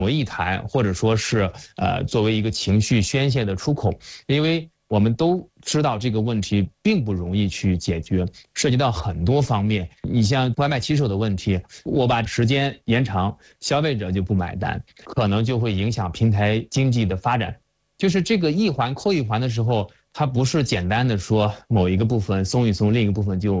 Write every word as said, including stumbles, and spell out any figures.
为一谈，或者说是呃作为一个情绪宣泄的出口，因为我们都知道这个问题并不容易去解决，涉及到很多方面。你像外卖骑手的问题，我把时间延长，消费者就不买单，可能就会影响平台经济的发展。就是这个一环扣一环的时候，它不是简单的说某一个部分松一松，另一个部分就